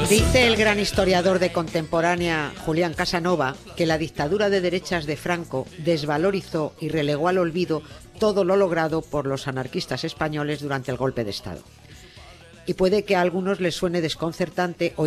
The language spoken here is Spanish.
Dice el gran historiador de contemporánea Julián Casanova que la dictadura de derechas de Franco desvalorizó y relegó al olvido todo lo logrado por los anarquistas españoles durante el golpe de Estado. Y puede que a algunos les suene desconcertante